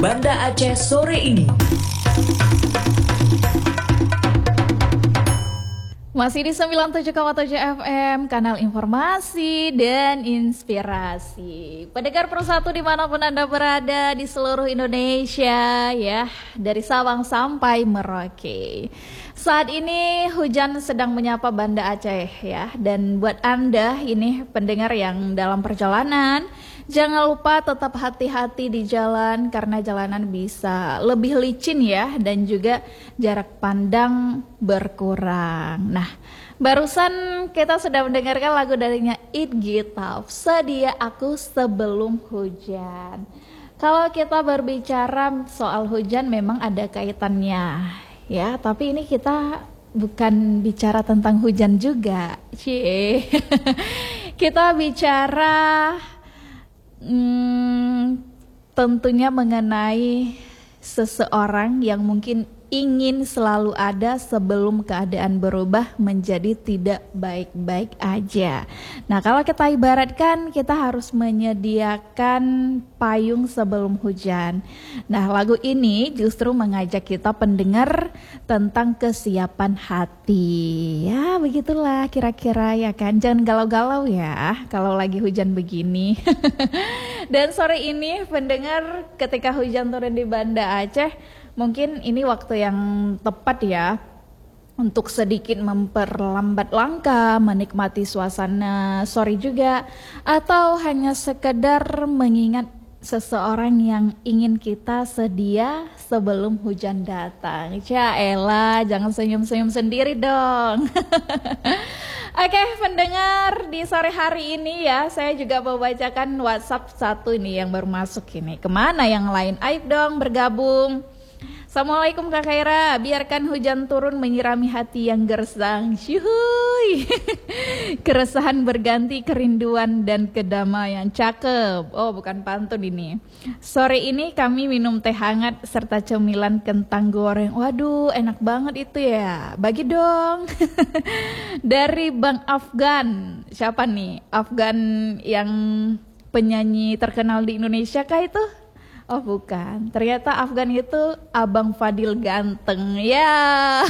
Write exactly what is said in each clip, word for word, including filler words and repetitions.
Banda Aceh sore ini. Masih di sembilan puluh tujuh koma tujuh F M, kanal informasi dan inspirasi. Pendengar Persatu dimanapun Anda berada di seluruh Indonesia ya, dari Sabang sampai Merauke. Saat ini hujan sedang menyapa Banda Aceh ya, dan buat Anda ini pendengar yang dalam perjalanan, jangan lupa tetap hati-hati di jalan karena jalanan bisa lebih licin ya, dan juga jarak pandang berkurang. Nah, barusan kita sudah mendengarkan lagu darinya It Gitaf, Sedia Aku Sebelum Hujan. Kalau kita berbicara soal hujan memang ada kaitannya ya, tapi ini kita bukan bicara tentang hujan juga. Cie. Kita bicara Hmm, tentunya mengenai seseorang yang mungkin ingin selalu ada sebelum keadaan berubah menjadi tidak baik-baik aja. Nah, kalau kita ibaratkan, kita harus menyediakan payung sebelum hujan. Nah, lagu ini justru mengajak kita pendengar tentang kesiapan hati. Ya, begitulah kira-kira ya kan. Jangan galau-galau ya kalau lagi hujan begini. Dan sore ini pendengar, ketika hujan turun di Banda Aceh, mungkin ini waktu yang tepat ya untuk sedikit memperlambat langkah, menikmati suasana sore juga, atau hanya sekedar mengingat seseorang yang ingin kita sedia sebelum hujan datang. Ya elah, jangan senyum-senyum sendiri dong. Oke, pendengar, di sore hari ini ya, saya juga mau bacakan WhatsApp satu ini yang baru masuk ini. Kemana yang lain? Ayo dong bergabung. Assalamualaikum Kak Khaira, biarkan hujan turun menyirami hati yang gersang. Syuhuy. Keresahan berganti kerinduan dan kedamaian. Cakep. Oh, bukan pantun ini. Sore ini kami minum teh hangat serta cemilan kentang goreng. Waduh, enak banget itu ya. Bagi dong. Dari Bang Afgan. Siapa nih? Afgan yang penyanyi terkenal di Indonesia kah itu? Oh bukan, ternyata Afgan itu Abang Fadil ganteng ya.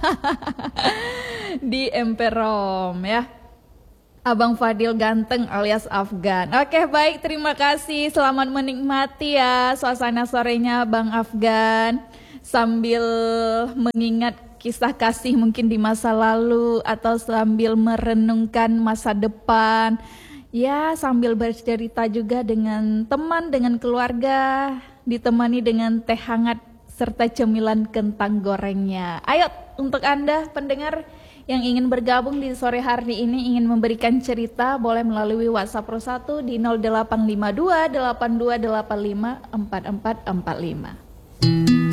Di Emperom ya, Abang Fadil ganteng alias Afgan. Oke baik, terima kasih, selamat menikmati ya suasana sorenya Bang Afgan, sambil mengingat kisah kasih mungkin di masa lalu, atau sambil merenungkan masa depan. Ya, sambil bercerita juga dengan teman, dengan keluarga, ditemani dengan teh hangat serta cemilan kentang gorengnya. Ayo, untuk Anda pendengar yang ingin bergabung di sore hari ini, ingin memberikan cerita, boleh melalui WhatsApp Persatu di nol delapan lima dua delapan dua delapan lima empat empat empat lima.